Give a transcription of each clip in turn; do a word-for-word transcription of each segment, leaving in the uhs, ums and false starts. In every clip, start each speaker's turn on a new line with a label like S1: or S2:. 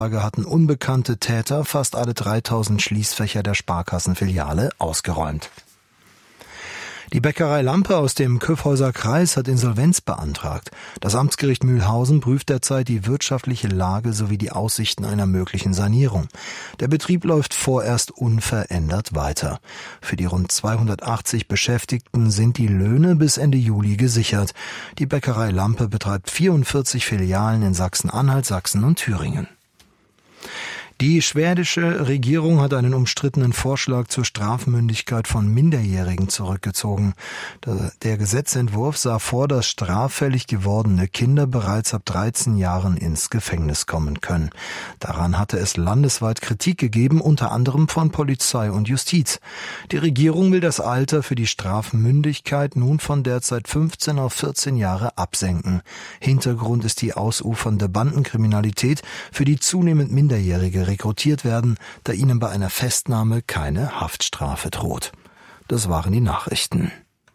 S1: hatten unbekannte Täter fast alle dreitausend Schließfächer der Sparkassenfiliale ausgeräumt. Die Bäckerei Lampe aus dem Kyffhäuser Kreis hat Insolvenz beantragt. Das Amtsgericht Mühlhausen prüft derzeit die wirtschaftliche Lage sowie die Aussichten einer möglichen Sanierung. Der Betrieb läuft vorerst unverändert weiter. Für die rund zweihundertachtzig Beschäftigten sind die Löhne bis Ende Juli gesichert. Die Bäckerei Lampe betreibt vierundvierzig Filialen in Sachsen-Anhalt, Sachsen und Thüringen. Die schwedische Regierung hat einen umstrittenen Vorschlag zur Strafmündigkeit von Minderjährigen zurückgezogen. Der Gesetzentwurf sah vor, dass straffällig gewordene Kinder bereits ab dreizehn Jahren ins Gefängnis kommen können. Daran hatte es landesweit Kritik gegeben, unter anderem von Polizei und Justiz. Die Regierung will das Alter für die Strafmündigkeit nun von derzeit fünfzehn auf vierzehn Jahre absenken. Hintergrund ist die ausufernde Bandenkriminalität, für die zunehmend Minderjährige rekrutiert werden, da ihnen bei einer Festnahme keine Haftstrafe droht. Das waren die Nachrichten.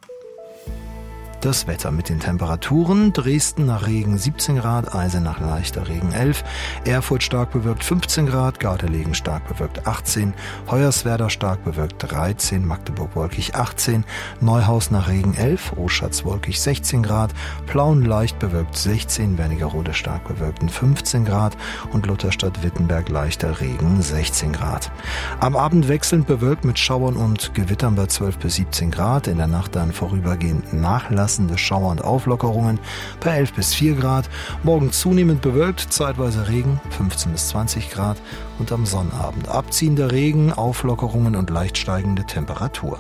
S1: Das Wetter mit den Temperaturen: Dresden nach Regen siebzehn Grad, Eisenach leichter Regen elf, Erfurt stark bewölkt fünfzehn Grad, Gardelegen stark bewölkt achtzehn, Hoyerswerda stark bewölkt dreizehn, Magdeburg wolkig achtzehn, Neuhaus nach Regen elf, Oschatz wolkig sechzehn Grad, Plauen leicht bewölkt sechzehn, Wernigerode stark bewölkt fünfzehn Grad und Lutherstadt-Wittenberg leichter Regen sechzehn Grad. Am Abend wechselnd bewölkt mit Schauern und Gewittern bei zwölf bis siebzehn Grad, in der Nacht dann vorübergehend nachlassende Schauer und Auflockerungen bei elf bis vier Grad, morgen zunehmend bewölkt, zeitweise Regen fünfzehn bis zwanzig Grad und am Sonnabend abziehender Regen, Auflockerungen und leicht steigende Temperatur.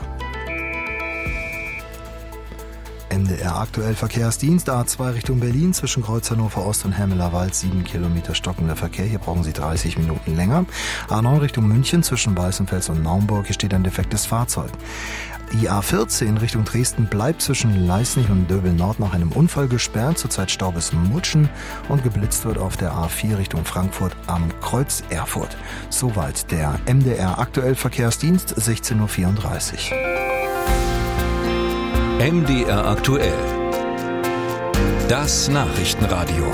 S1: M D R aktuell Verkehrsdienst, A zwei Richtung Berlin zwischen Kreuz Hannover Ost und Hemmelerwald, sieben Kilometer stockender Verkehr, hier brauchen Sie dreißig Minuten länger. A neun Richtung München zwischen Weißenfels und Naumburg, hier steht ein defektes Fahrzeug. Die A vierzehn Richtung Dresden bleibt zwischen Leisnig und Döbel Nord nach einem Unfall gesperrt, zurzeit Stau bis Mutschen, und geblitzt wird auf der A vier Richtung Frankfurt am Kreuz Erfurt. Soweit der M D R aktuell Verkehrsdienst, sechzehn Uhr vierunddreißig.
S2: M D R aktuell. Das Nachrichtenradio.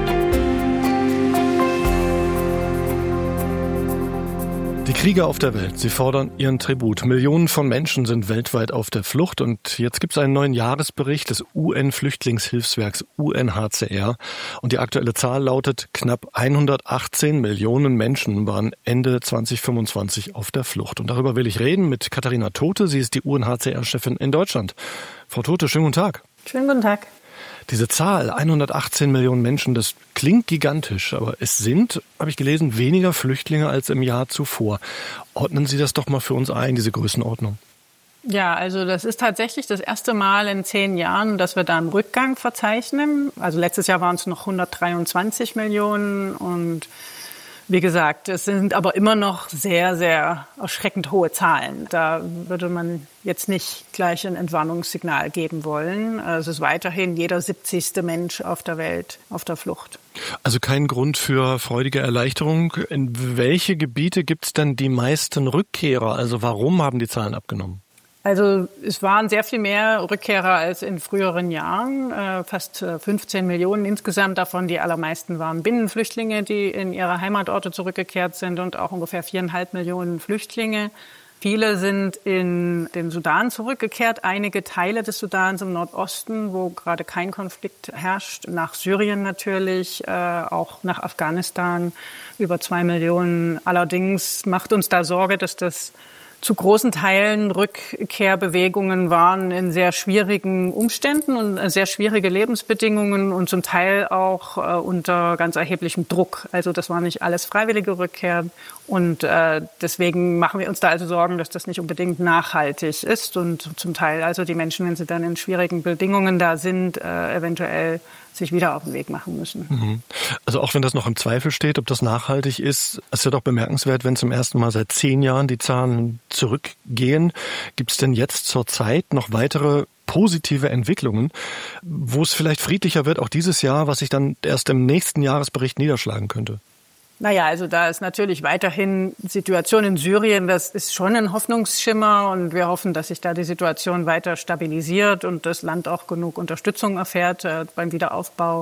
S3: Die Krieger auf der Welt, sie fordern ihren Tribut. Millionen von Menschen sind weltweit auf der Flucht und jetzt gibt es einen neuen Jahresbericht des U N-Flüchtlingshilfswerks U N H C R und die aktuelle Zahl lautet, knapp hundertachtzehn Millionen Menschen waren Ende zwanzig fünfundzwanzig auf der Flucht. Und darüber will ich reden mit Katharina Tote, sie ist die U N H C R-Chefin in Deutschland. Frau Tote, schönen guten Tag.
S4: Schönen guten Tag.
S3: Diese Zahl, hundertachtzehn Millionen Menschen, das klingt gigantisch, aber es sind, habe ich gelesen, weniger Flüchtlinge als im Jahr zuvor. Ordnen Sie das doch mal für uns ein, diese Größenordnung.
S4: Ja, also das ist tatsächlich das erste Mal in zehn Jahren, dass wir da einen Rückgang verzeichnen. Also letztes Jahr waren es noch hundertdreiundzwanzig Millionen und wie gesagt, es sind aber immer noch sehr, sehr erschreckend hohe Zahlen. Da würde man jetzt nicht gleich ein Entwarnungssignal geben wollen. Es ist weiterhin jeder siebzigste Mensch auf der Welt auf der Flucht.
S3: Also kein Grund für freudige Erleichterung. In welche Gebiete gibt es denn die meisten Rückkehrer? Also warum haben die Zahlen abgenommen?
S4: Also es waren sehr viel mehr Rückkehrer als in früheren Jahren, äh, fast fünfzehn Millionen insgesamt. Davon die allermeisten waren Binnenflüchtlinge, die in ihre Heimatorte zurückgekehrt sind, und auch ungefähr viereinhalb Millionen Flüchtlinge. Viele sind in den Sudan zurückgekehrt, einige Teile des Sudans im Nordosten, wo gerade kein Konflikt herrscht, nach Syrien natürlich, äh, auch nach Afghanistan, über zwei Millionen. Allerdings macht uns da Sorge, dass das zu großen Teilen Rückkehrbewegungen waren in sehr schwierigen Umständen und sehr schwierige Lebensbedingungen und zum Teil auch äh, unter ganz erheblichem Druck. Also das war nicht alles freiwillige Rückkehr und äh, deswegen machen wir uns da also Sorgen, dass das nicht unbedingt nachhaltig ist und zum Teil also die Menschen, wenn sie dann in schwierigen Bedingungen da sind, äh, eventuell sich wieder auf den Weg machen müssen.
S3: Also auch wenn das noch im Zweifel steht, ob das nachhaltig ist, ist ja doch bemerkenswert, wenn zum ersten Mal seit zehn Jahren die Zahlen zurückgehen. Gibt es denn jetzt zur Zeit noch weitere positive Entwicklungen, wo es vielleicht friedlicher wird, auch dieses Jahr, was sich dann erst im nächsten Jahresbericht niederschlagen könnte?
S4: Naja, also da ist natürlich weiterhin die Situation in Syrien, das ist schon ein Hoffnungsschimmer und wir hoffen, dass sich da die Situation weiter stabilisiert und das Land auch genug Unterstützung erfährt äh, beim Wiederaufbau.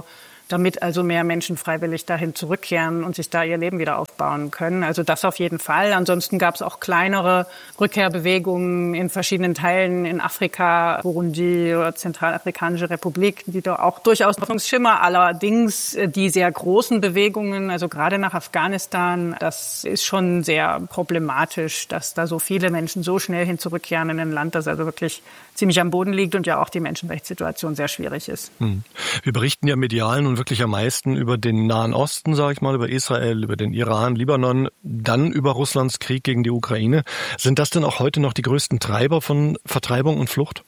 S4: damit also mehr Menschen freiwillig dahin zurückkehren und sich da ihr Leben wieder aufbauen können. Also das auf jeden Fall. Ansonsten gab es auch kleinere Rückkehrbewegungen in verschiedenen Teilen in Afrika, Burundi oder Zentralafrikanische Republik, die da auch durchaus Hoffnungsschimmer. Allerdings die sehr großen Bewegungen, also gerade nach Afghanistan, das ist schon sehr problematisch, dass da so viele Menschen so schnell hin zurückkehren in ein Land, das also wirklich ziemlich am Boden liegt und ja auch die Menschenrechtssituation sehr schwierig ist.
S3: Hm. Wir berichten ja medial nun wirklich am meisten über den Nahen Osten, sage ich mal, über Israel, über den Iran, Libanon, dann über Russlands Krieg gegen die Ukraine. Sind das denn auch heute noch die größten Treiber von Vertreibung und Flucht?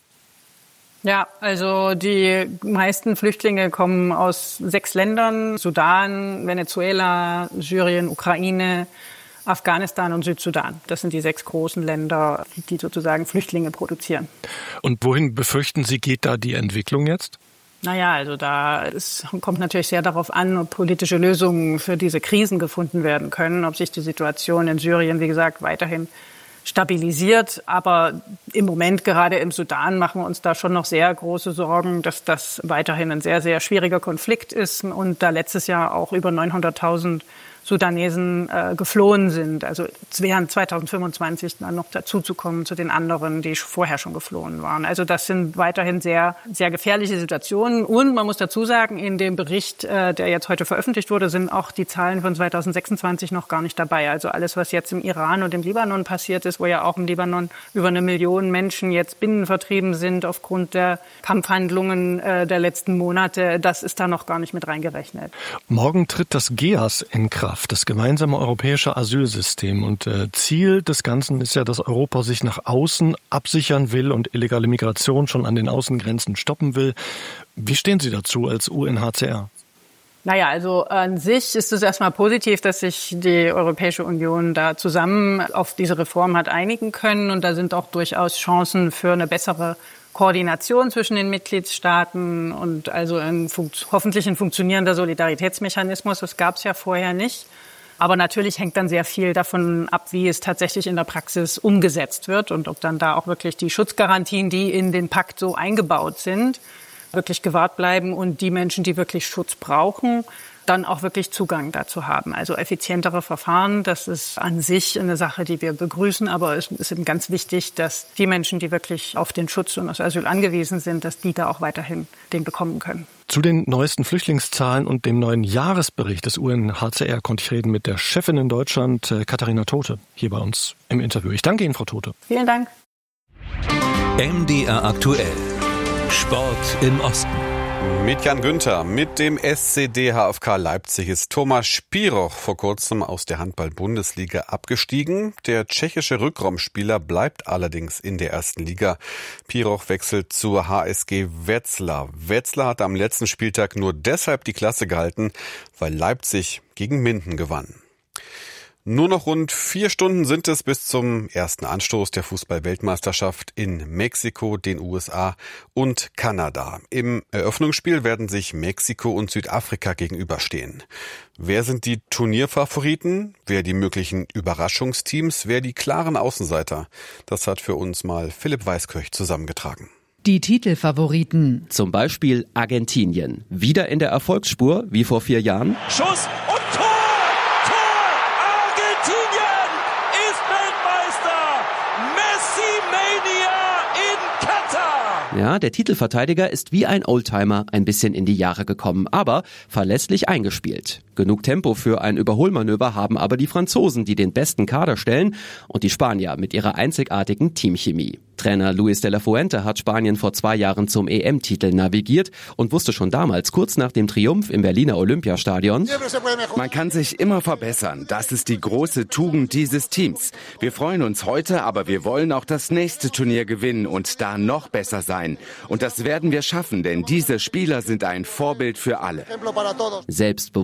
S4: Ja, also die meisten Flüchtlinge kommen aus sechs Ländern: Sudan, Venezuela, Syrien, Ukraine, Afghanistan und Südsudan. Das sind die sechs großen Länder, die sozusagen Flüchtlinge produzieren.
S3: Und wohin befürchten Sie, geht da die Entwicklung jetzt?
S4: Naja, also da es kommt natürlich sehr darauf an, ob politische Lösungen für diese Krisen gefunden werden können, ob sich die Situation in Syrien, wie gesagt, weiterhin stabilisiert. Aber im Moment, gerade im Sudan, machen wir uns da schon noch sehr große Sorgen, dass das weiterhin ein sehr, sehr schwieriger Konflikt ist und da letztes Jahr auch über neunhunderttausend Sudanesen äh, geflohen sind. Also es wären zweitausendfünfundzwanzig dann noch dazuzukommen zu den anderen, die vorher schon geflohen waren. Also das sind weiterhin sehr, sehr gefährliche Situationen. Und man muss dazu sagen, in dem Bericht, äh, der jetzt heute veröffentlicht wurde, sind auch die Zahlen von zweitausendsechsundzwanzig noch gar nicht dabei. Also alles, was jetzt im Iran und im Libanon passiert ist, wo ja auch im Libanon über eine Million Menschen jetzt binnenvertrieben sind aufgrund der Kampfhandlungen äh, der letzten Monate, das ist da noch gar nicht mit reingerechnet.
S3: Morgen tritt das G E A S in Kraft, das gemeinsame europäische Asylsystem. Und äh, Ziel des Ganzen ist ja, dass Europa sich nach außen absichern will und illegale Migration schon an den Außengrenzen stoppen will. Wie stehen Sie dazu als U N H C R?
S4: Naja, also an sich ist es erstmal positiv, dass sich die Europäische Union da zusammen auf diese Reform hat einigen können. Und da sind auch durchaus Chancen für eine bessere Koordination zwischen den Mitgliedstaaten und also ein hoffentlich ein funktionierender Solidaritätsmechanismus. Das gab es ja vorher nicht. Aber natürlich hängt dann sehr viel davon ab, wie es tatsächlich in der Praxis umgesetzt wird und ob dann da auch wirklich die Schutzgarantien, die in den Pakt so eingebaut sind, wirklich gewahrt bleiben und die Menschen, die wirklich Schutz brauchen, dann auch wirklich Zugang dazu haben. Also effizientere Verfahren, das ist an sich eine Sache, die wir begrüßen, aber es ist eben ganz wichtig, dass die Menschen, die wirklich auf den Schutz und das Asyl angewiesen sind, dass die da auch weiterhin den bekommen können.
S3: Zu den neuesten Flüchtlingszahlen und dem neuen Jahresbericht des U N H C R konnte ich reden mit der Chefin in Deutschland, Katharina Tote, hier bei uns im Interview. Ich danke Ihnen, Frau Tote.
S4: Vielen Dank.
S2: M D R aktuell. Sport im Osten.
S5: Mit Jan Günther, mit dem S C D H F K Leipzig ist Thomas Spiroch vor kurzem aus der Handball-Bundesliga abgestiegen. Der tschechische Rückraumspieler bleibt allerdings in der ersten Liga. Spiroch wechselt zur H S G Wetzlar. Wetzlar hat am letzten Spieltag nur deshalb die Klasse gehalten, weil Leipzig gegen Minden gewann. Nur noch rund vier Stunden sind es bis zum ersten Anstoß der Fußball-Weltmeisterschaft in Mexiko, den U S A und Kanada. Im Eröffnungsspiel werden sich Mexiko und Südafrika gegenüberstehen. Wer sind die Turnierfavoriten? Wer die möglichen Überraschungsteams? Wer die klaren Außenseiter? Das hat für uns mal Philipp Weißkirch zusammengetragen.
S6: Die Titelfavoriten.
S7: Zum Beispiel Argentinien. Wieder in der Erfolgsspur, wie vor vier Jahren.
S8: Schuss und Tor!
S7: Ja, der Titelverteidiger ist wie ein Oldtimer ein bisschen in die Jahre gekommen, aber verlässlich eingespielt. Genug Tempo für ein Überholmanöver haben aber die Franzosen, die den besten Kader stellen, und die Spanier mit ihrer einzigartigen Teamchemie. Trainer Luis de la Fuente hat Spanien vor zwei Jahren zum E M-Titel navigiert und wusste schon damals, kurz nach dem Triumph im Berliner Olympiastadion:
S9: Man kann sich immer verbessern. Das ist die große Tugend dieses Teams. Wir freuen uns heute, aber wir wollen auch das nächste Turnier gewinnen und da noch besser sein. Und das werden wir schaffen, denn diese Spieler sind ein Vorbild für alle.
S7: Selbstbewusstsein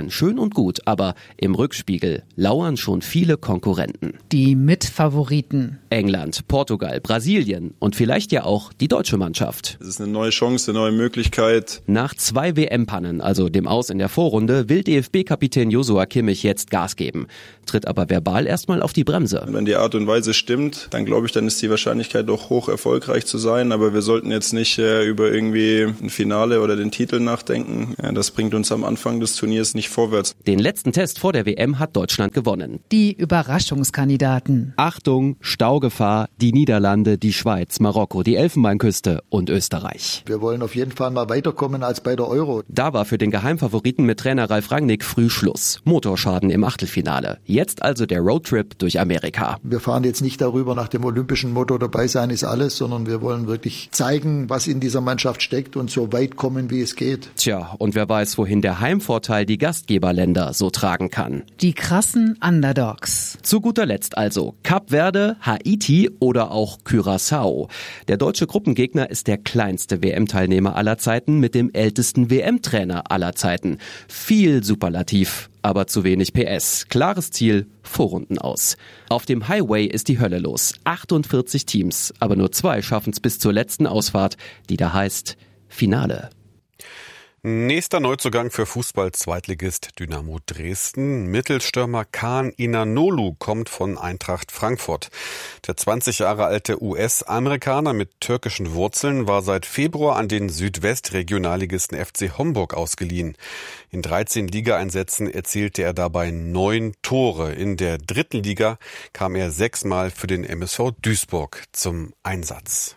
S7: sein, schön und gut, aber im Rückspiegel lauern schon viele Konkurrenten.
S6: Die Mitfavoriten.
S7: England, Portugal, Brasilien und vielleicht ja auch die deutsche Mannschaft.
S8: Es ist eine neue Chance, eine neue Möglichkeit.
S7: Nach zwei W M-Pannen, also dem Aus in der Vorrunde, will D F B-Kapitän Joshua Kimmich jetzt Gas geben, tritt aber verbal erstmal auf die Bremse.
S8: Wenn die Art und Weise stimmt, dann glaube ich, dann ist die Wahrscheinlichkeit doch hoch, erfolgreich zu sein. Aber wir sollten jetzt nicht äh, über irgendwie ein Finale oder den Titel nachdenken. Ja, das bringt uns am Anfang des Turniers nicht vorwärts.
S7: Den letzten Test vor der W M hat Deutschland gewonnen.
S6: Die Überraschungskandidaten.
S7: Achtung, Staugefahr, die Niederlande, die Schweiz, Marokko, die Elfenbeinküste und Österreich.
S10: Wir wollen auf jeden Fall mal weiterkommen als bei der Euro.
S7: Da war für den Geheimfavoriten mit Trainer Ralf Rangnick früh Schluss. Motorschaden im Achtelfinale. Jetzt also der Roadtrip durch Amerika.
S10: Wir fahren jetzt nicht darüber nach dem olympischen Motto, dabei sein ist alles, sondern wir wollen wirklich zeigen, was in dieser Mannschaft steckt und so weit kommen, wie es geht.
S7: Tja, und wer weiß, wohin der Heimvorteil die Gastgeberländer so tragen kann.
S6: Die krassen Underdogs.
S7: Zu guter Letzt also Kap Verde, Haiti oder auch Curaçao. Der deutsche Gruppengegner ist der kleinste W M-Teilnehmer aller Zeiten mit dem ältesten W M-Trainer aller Zeiten. Viel Superlativ, aber zu wenig P S. Klares Ziel, Vorrunden aus. Auf dem Highway ist die Hölle los. achtundvierzig Teams, aber nur zwei schaffen es bis zur letzten Ausfahrt, die da heißt Finale.
S5: Nächster Neuzugang für Fußball-Zweitligist Dynamo Dresden. Mittelstürmer Kaan Inanolu kommt von Eintracht Frankfurt. Der zwanzig Jahre alte U S-Amerikaner mit türkischen Wurzeln war seit Februar an den Südwestregionalligisten F C Homburg ausgeliehen. In dreizehn Ligaeinsätzen erzielte er dabei neun Tore. In der dritten Liga kam er sechsmal für den M S V Duisburg zum Einsatz.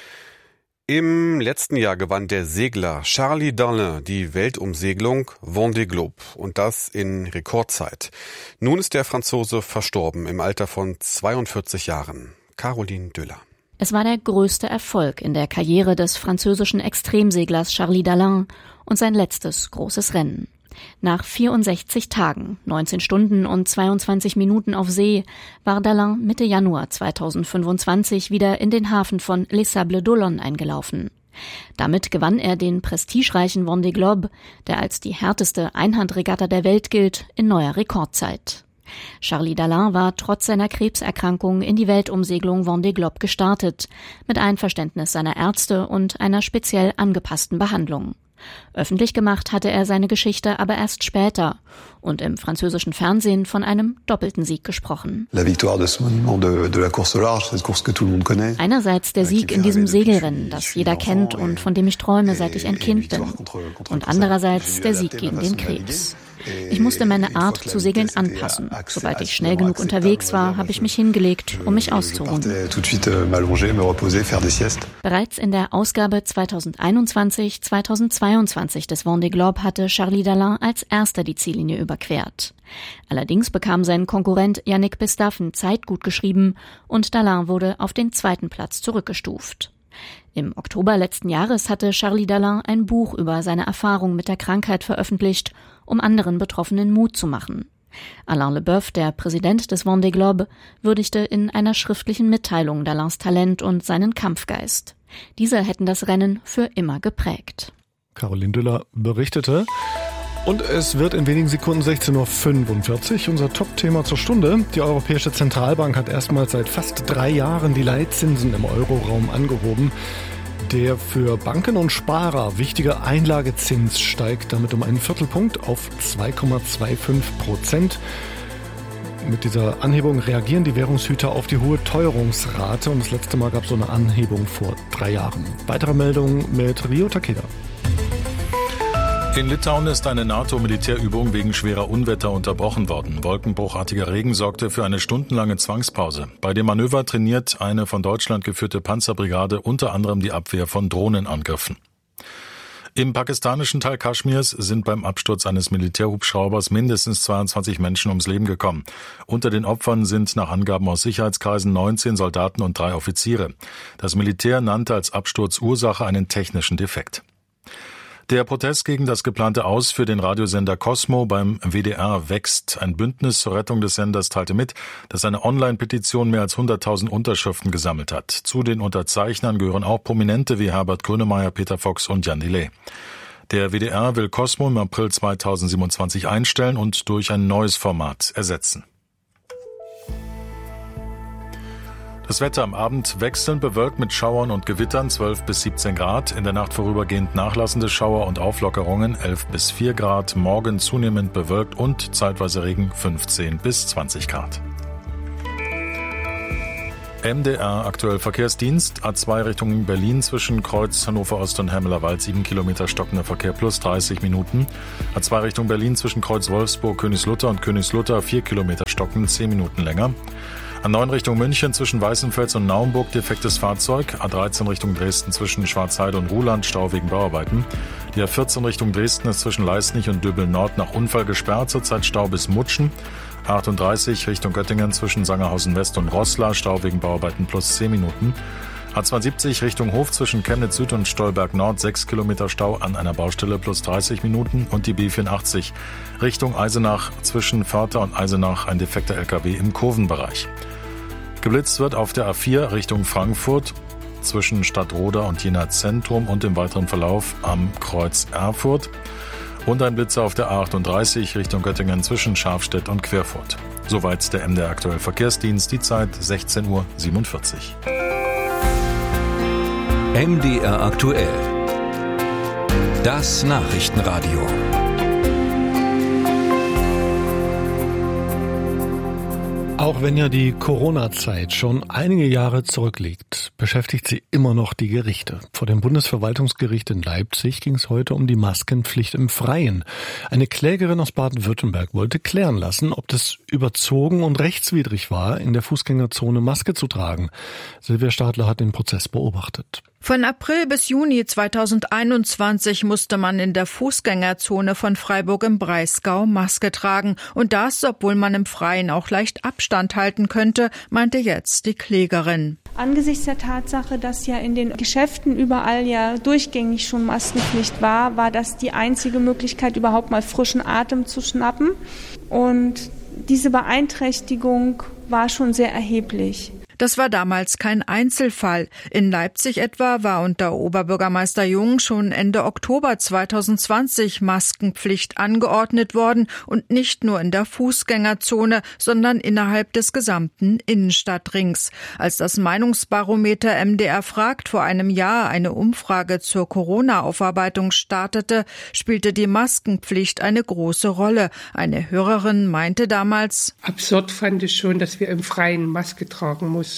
S5: Im letzten Jahr gewann der Segler Charlie Dalin die Weltumsegelung Vendée Globe und das in Rekordzeit. Nun ist der Franzose verstorben im Alter von zweiundvierzig Jahren. Caroline Döller.
S11: Es war der größte Erfolg in der Karriere des französischen Extremseglers Charlie Dalin und sein letztes großes Rennen. Nach vierundsechzig Tagen, neunzehn Stunden und zweiundzwanzig Minuten auf See war Dalin Mitte Januar zweitausendfünfundzwanzig wieder in den Hafen von Les Sables d'Olonne eingelaufen. Damit gewann er den prestigereichen Vendée Globe, der als die härteste Einhandregatta der Welt gilt, in neuer Rekordzeit. Charlie Dalin war trotz seiner Krebserkrankung in die Weltumsegelung Vendée Globe gestartet, mit Einverständnis seiner Ärzte und einer speziell angepassten Behandlung. Öffentlich gemacht hatte er seine Geschichte aber erst später und im französischen Fernsehen von einem doppelten Sieg gesprochen. Einerseits der Sieg in diesem Segelrennen, das jeder kennt und von dem ich träume, seit ich ein Kind bin. Und andererseits der Sieg gegen den Krebs. Ich musste meine Art zu segeln anpassen. Sobald ich schnell genug unterwegs war, habe ich mich hingelegt, um mich auszuruhen. Bereits in der Ausgabe zweitausendeinundzwanzig zweitausendzweiundzwanzig des Vendée Globe hatte Charlie Dalin als erster die Ziellinie überquert. Allerdings bekam sein Konkurrent Yannick Bestaffen Zeit gut geschrieben und Dalin wurde auf den zweiten Platz zurückgestuft. Im Oktober letzten Jahres hatte Charlie Dalin ein Buch über seine Erfahrung mit der Krankheit veröffentlicht, um anderen Betroffenen Mut zu machen. Alain Leboeuf, der Präsident des Vendée Globe, würdigte in einer schriftlichen Mitteilung Dalins Talent und seinen Kampfgeist. Diese hätten das Rennen für immer geprägt.
S3: Caroline Düller berichtete. Und es wird in wenigen Sekunden sechzehn Uhr fünfundvierzig, unser Top-Thema zur Stunde. Die Europäische Zentralbank hat erstmals seit fast drei Jahren die Leitzinsen im Euroraum angehoben. Der für Banken und Sparer wichtige Einlagezins steigt damit um einen Viertelpunkt auf zwei Komma fünfundzwanzig Prozent. Mit dieser Anhebung reagieren die Währungshüter auf die hohe Teuerungsrate und das letzte Mal gab es so eine Anhebung vor drei Jahren. Weitere Meldungen mit Rio Takeda.
S12: In Litauen ist eine NATO-Militärübung wegen schwerer Unwetter unterbrochen worden. Wolkenbruchartiger Regen sorgte für eine stundenlange Zwangspause. Bei dem Manöver trainiert eine von Deutschland geführte Panzerbrigade unter anderem die Abwehr von Drohnenangriffen. Im pakistanischen Teil Kaschmirs sind beim Absturz eines Militärhubschraubers mindestens zweiundzwanzig Menschen ums Leben gekommen. Unter den Opfern sind nach Angaben aus Sicherheitskreisen neunzehn Soldaten und drei Offiziere. Das Militär nannte als Absturzursache einen technischen Defekt. Der Protest gegen das geplante Aus für den Radiosender Cosmo beim W D R wächst. Ein Bündnis zur Rettung des Senders teilte mit, dass eine Online-Petition mehr als hunderttausend Unterschriften gesammelt hat. Zu den Unterzeichnern gehören auch Prominente wie Herbert Grönemeyer, Peter Fox und Jan Delay. Der W D R will Cosmo im April zweitausendsiebenundzwanzig einstellen und durch ein neues Format ersetzen. Das Wetter am Abend wechselnd bewölkt mit Schauern und Gewittern, zwölf bis siebzehn Grad. In der Nacht vorübergehend nachlassende Schauer und Auflockerungen, elf bis vier Grad. Morgen zunehmend bewölkt und zeitweise Regen, fünfzehn bis zwanzig Grad. M D R aktuell Verkehrsdienst, A zwei Richtung Berlin zwischen Kreuz Hannover Ost und Hermelerwald, sieben Kilometer stockender Verkehr plus dreißig Minuten. A zwei Richtung Berlin zwischen Kreuz Wolfsburg, Königslutter und Königslutter, vier Kilometer stockend, zehn Minuten länger. A neun Richtung München zwischen Weißenfels und Naumburg, defektes Fahrzeug. A dreizehn Richtung Dresden zwischen Schwarzheide und Ruhland, Stau wegen Bauarbeiten. Die A vierzehn Richtung Dresden ist zwischen Leisnig und Döbel Nord nach Unfall gesperrt, zurzeit Stau bis Mutschen. A achtunddreißig Richtung Göttingen zwischen Sangerhausen West und Roßla, Stau wegen Bauarbeiten plus zehn Minuten. A zweiundsiebzig Richtung Hof zwischen Chemnitz Süd und Stolberg Nord, sechs Kilometer Stau an einer Baustelle plus dreißig Minuten. Und die B vierundachtzig Richtung Eisenach zwischen Förther und Eisenach, ein defekter L K W im Kurvenbereich. Geblitzt wird auf der A vier Richtung Frankfurt zwischen Stadtroda und Jena Zentrum und im weiteren Verlauf am Kreuz Erfurt. Und ein Blitzer auf der A achtunddreißig Richtung Göttingen zwischen Schafstedt und Querfurt. Soweit der M D R aktuell Verkehrsdienst, die Zeit sechzehn Uhr siebenundvierzig.
S2: M D R aktuell. Das Nachrichtenradio.
S3: Auch wenn ja die Corona-Zeit schon einige Jahre zurückliegt, beschäftigt sie immer noch die Gerichte. Vor dem Bundesverwaltungsgericht in Leipzig ging es heute um die Maskenpflicht im Freien. Eine Klägerin aus Baden-Württemberg wollte klären lassen, ob das überzogen und rechtswidrig war, in der Fußgängerzone Maske zu tragen. Silvia Stadler hat den Prozess beobachtet.
S13: Von April bis Juni zweitausendeinundzwanzig musste man in der Fußgängerzone von Freiburg im Breisgau Maske tragen. Und das, obwohl man im Freien auch leicht Abstand halten könnte, meinte jetzt die Klägerin.
S14: Angesichts der Tatsache, dass ja in den Geschäften überall ja durchgängig schon Maskenpflicht war, war das die einzige Möglichkeit, überhaupt mal frischen Atem zu schnappen. Und diese Beeinträchtigung war schon sehr erheblich.
S13: Das war damals kein Einzelfall. In Leipzig etwa war unter Oberbürgermeister Jung schon Ende Oktober zweitausendzwanzig Maskenpflicht angeordnet worden und nicht nur in der Fußgängerzone, sondern innerhalb des gesamten Innenstadtrings. Als das Meinungsbarometer M D R fragt vor einem Jahr eine Umfrage zur Corona-Aufarbeitung startete, spielte die Maskenpflicht eine große Rolle. Eine Hörerin meinte damals:
S15: Absurd fand ich schon, dass wir im Freien Maske tragen mussten.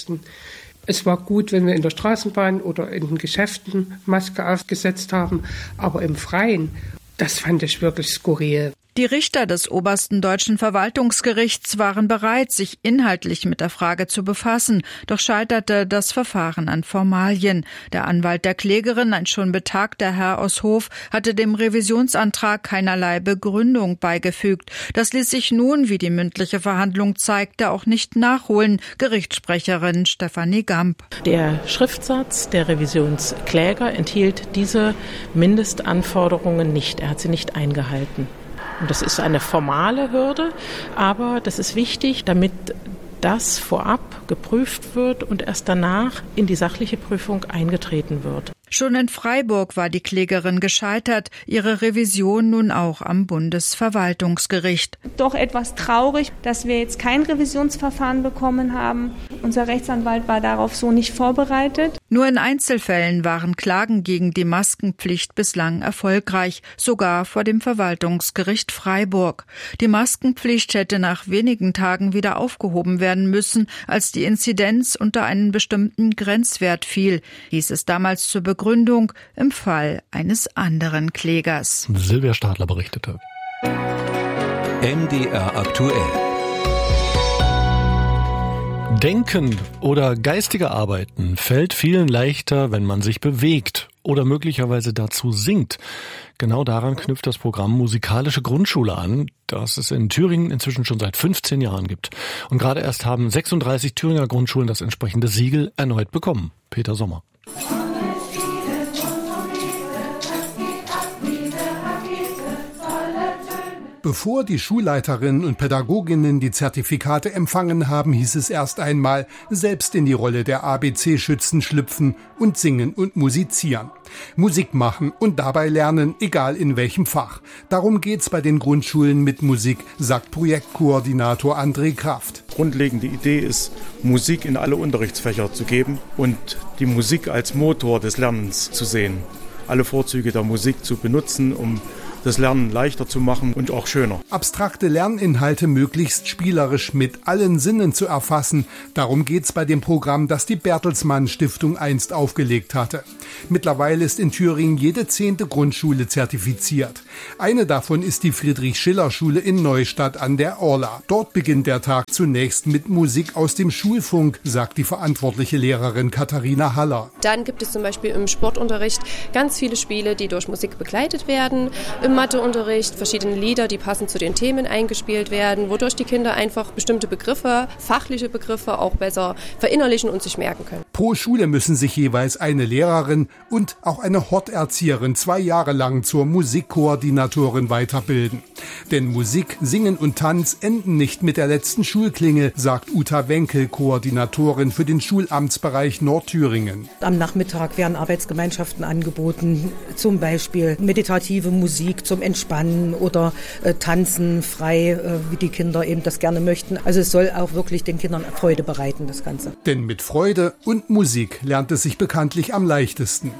S15: Es war gut, wenn wir in der Straßenbahn oder in den Geschäften Maske aufgesetzt haben, aber im Freien, das fand ich wirklich skurril.
S13: Die Richter des obersten deutschen Verwaltungsgerichts waren bereit, sich inhaltlich mit der Frage zu befassen, doch scheiterte das Verfahren an Formalien. Der Anwalt der Klägerin, ein schon betagter Herr aus Hof, hatte dem Revisionsantrag keinerlei Begründung beigefügt. Das ließ sich nun, wie die mündliche Verhandlung zeigte, auch nicht nachholen. Gerichtssprecherin Stefanie Gamp.
S16: Der Schriftsatz der Revisionskläger enthielt diese Mindestanforderungen nicht. Er hat sie nicht eingehalten. Und das ist eine formale Hürde, aber das ist wichtig, damit das vorab geprüft wird und erst danach in die sachliche Prüfung eingetreten wird.
S13: Schon in Freiburg war die Klägerin gescheitert, ihre Revision nun auch am Bundesverwaltungsgericht.
S14: Doch etwas traurig, dass wir jetzt kein Revisionsverfahren bekommen haben. Unser Rechtsanwalt war darauf so nicht vorbereitet.
S13: Nur in Einzelfällen waren Klagen gegen die Maskenpflicht bislang erfolgreich, sogar vor dem Verwaltungsgericht Freiburg. Die Maskenpflicht hätte nach wenigen Tagen wieder aufgehoben werden müssen, als die Inzidenz unter einen bestimmten Grenzwert fiel, hieß es damals zur Begründung im Fall eines anderen Klägers.
S3: Silvia Stadler berichtete.
S2: M D R aktuell.
S3: Denken oder geistige Arbeiten fällt vielen leichter, wenn man sich bewegt oder möglicherweise dazu singt. Genau daran knüpft das Programm Musikalische Grundschule an, das es in Thüringen inzwischen schon seit fünfzehn Jahren gibt. Und gerade erst haben sechsunddreißig Thüringer Grundschulen das entsprechende Siegel erneut bekommen. Peter Sommer.
S17: Bevor die Schulleiterinnen und Pädagoginnen die Zertifikate empfangen haben, hieß es erst einmal, selbst in die Rolle der A B C-Schützen schlüpfen und singen und musizieren. Musik machen und dabei lernen, egal in welchem Fach. Darum geht's bei den Grundschulen mit Musik, sagt Projektkoordinator André Kraft.
S18: Grundlegende Idee ist, Musik in alle Unterrichtsfächer zu geben und die Musik als Motor des Lernens zu sehen. Alle Vorzüge der Musik zu benutzen, um das Lernen leichter zu machen und auch schöner.
S17: Abstrakte Lerninhalte möglichst spielerisch mit allen Sinnen zu erfassen. Darum geht's bei dem Programm, das die Bertelsmann Stiftung einst aufgelegt hatte. Mittlerweile ist in Thüringen jede zehnte Grundschule zertifiziert. Eine davon ist die Friedrich-Schiller-Schule in Neustadt an der Orla. Dort beginnt der Tag zunächst mit Musik aus dem Schulfunk, sagt die verantwortliche Lehrerin Katharina Haller.
S19: Dann gibt es zum Beispiel im Sportunterricht ganz viele Spiele, die durch Musik begleitet werden. Im Matheunterricht verschiedene Lieder, die passend zu den Themen eingespielt werden, wodurch die Kinder einfach bestimmte Begriffe, fachliche Begriffe auch besser verinnerlichen und sich merken können.
S17: Pro Schule müssen sich jeweils eine Lehrerin und auch eine Horterzieherin zwei Jahre lang zur Musikkoordinatorin weiterbilden. Denn Musik, Singen und Tanz enden nicht mit der letzten Schulklingel, sagt Uta Wenkel, Koordinatorin für den Schulamtsbereich Nordthüringen.
S20: Am Nachmittag werden Arbeitsgemeinschaften angeboten, zum Beispiel meditative Musik zum Entspannen oder äh, Tanzen frei, äh, wie die Kinder eben das gerne möchten. Also es soll auch wirklich den Kindern Freude bereiten, das Ganze.
S17: Denn mit Freude und Musik lernt es sich bekanntlich am leichtesten.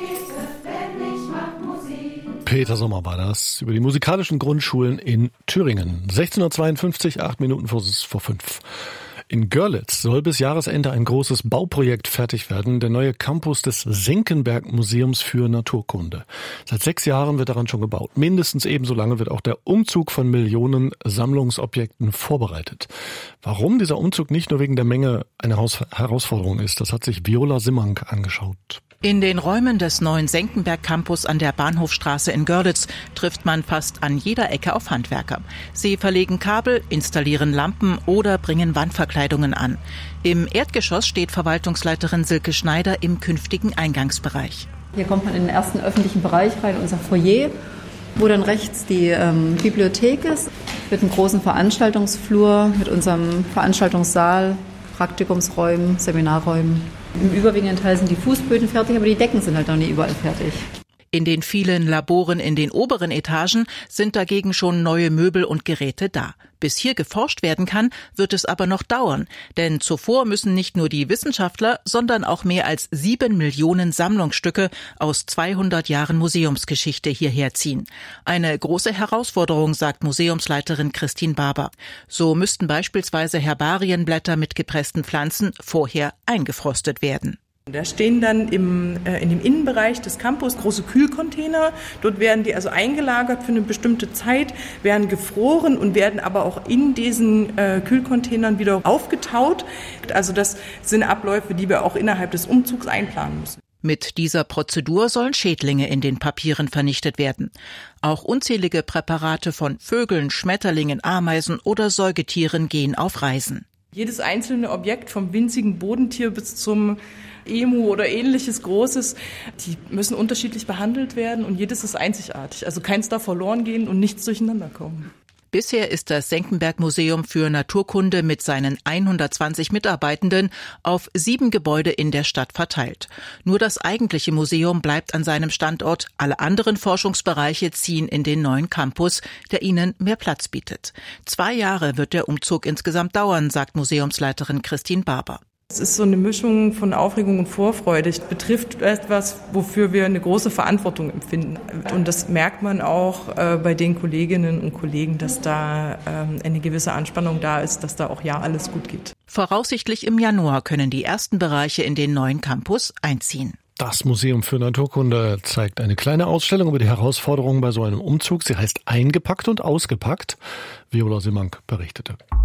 S3: Peter Sommer war das über die musikalischen Grundschulen in Thüringen. sechzehn Uhr zweiundfünfzig, acht Minuten vor, vor fünf. In Görlitz soll bis Jahresende ein großes Bauprojekt fertig werden, der neue Campus des Senckenberg-Museums für Naturkunde. Seit sechs Jahren wird daran schon gebaut. Mindestens ebenso lange wird auch der Umzug von Millionen Sammlungsobjekten vorbereitet. Warum dieser Umzug nicht nur wegen der Menge eine Herausforderung ist, das hat sich Viola Simmank angeschaut.
S21: In den Räumen des neuen Senckenberg-Campus an der Bahnhofstraße in Görlitz trifft man fast an jeder Ecke auf Handwerker. Sie verlegen Kabel, installieren Lampen oder bringen Wandverkleidungen an. Im Erdgeschoss steht Verwaltungsleiterin Silke Schneider im künftigen Eingangsbereich.
S22: Hier kommt man in den ersten öffentlichen Bereich rein, unser Foyer, wo dann rechts die ähm, Bibliothek ist, mit einem großen Veranstaltungsflur, mit unserem Veranstaltungssaal, Praktikumsräumen, Seminarräumen. Im überwiegenden Teil sind die Fußböden fertig, aber die Decken sind halt noch nicht überall fertig.
S21: In den vielen Laboren in den oberen Etagen sind dagegen schon neue Möbel und Geräte da. Bis hier geforscht werden kann, wird es aber noch dauern. Denn zuvor müssen nicht nur die Wissenschaftler, sondern auch mehr als sieben Millionen Sammlungsstücke aus zweihundert Jahren Museumsgeschichte hierher ziehen. Eine große Herausforderung, sagt Museumsleiterin Christine Barber. So müssten beispielsweise Herbarienblätter mit gepressten Pflanzen vorher eingefrostet werden.
S23: Da stehen dann im, äh, in dem Innenbereich des Campus große Kühlcontainer. Dort werden die also eingelagert für eine bestimmte Zeit, werden gefroren und werden aber auch in diesen äh, Kühlcontainern wieder aufgetaut. Also das sind Abläufe, die wir auch innerhalb des Umzugs einplanen müssen.
S21: Mit dieser Prozedur sollen Schädlinge in den Papieren vernichtet werden. Auch unzählige Präparate von Vögeln, Schmetterlingen, Ameisen oder Säugetieren gehen auf Reisen.
S23: Jedes einzelne Objekt, vom winzigen Bodentier bis zum Emu oder ähnliches Großes, die müssen unterschiedlich behandelt werden und jedes ist einzigartig. Also keins darf verloren gehen und nichts durcheinander kommen.
S21: Bisher ist das Senckenberg-Museum für Naturkunde mit seinen hundertzwanzig Mitarbeitenden auf sieben Gebäude in der Stadt verteilt. Nur das eigentliche Museum bleibt an seinem Standort. Alle anderen Forschungsbereiche ziehen in den neuen Campus, der ihnen mehr Platz bietet. Zwei Jahre wird der Umzug insgesamt dauern, sagt Museumsleiterin Christine Barber.
S23: Es ist so eine Mischung von Aufregung und Vorfreude. Es betrifft etwas, wofür wir eine große Verantwortung empfinden. Und das merkt man auch äh, bei den Kolleginnen und Kollegen, dass da ähm, eine gewisse Anspannung da ist, dass da auch ja alles gut geht.
S21: Voraussichtlich im Januar können die ersten Bereiche in den neuen Campus einziehen.
S3: Das Museum für Naturkunde zeigt eine kleine Ausstellung über die Herausforderungen bei so einem Umzug. Sie heißt Eingepackt und Ausgepackt. Viola Simmank berichtete.